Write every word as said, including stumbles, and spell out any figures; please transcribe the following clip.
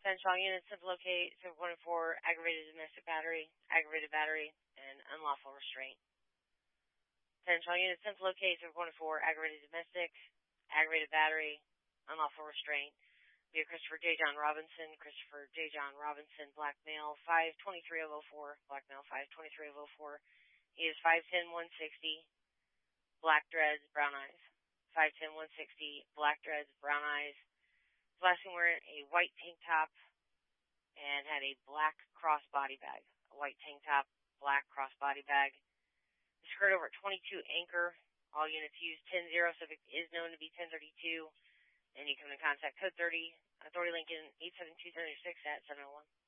Attention all units, simple locate, simple one and four, aggravated domestic battery, aggravated battery, and unlawful restraint. Attention all units, simple locate, simple one and four, aggravated domestic, aggravated battery, unlawful restraint. Via Christopher J. John Robinson, Christopher J. John Robinson, black male, five twenty-three oh oh four, black male, five twenty-three oh oh four. He is five ten, one sixty, black dreads, brown eyes. five ten, one sixty, black dreads, brown eyes. Last thing, wearing a white tank top and had a black crossbody bag. A white tank top, black crossbody bag. This occurred over at twenty-two Anchor. All units use ten zero. Subject is known to be ten thirty-two. And you come in contact code thirty, Authority Lincoln, eight seven two seven six at seven oh one.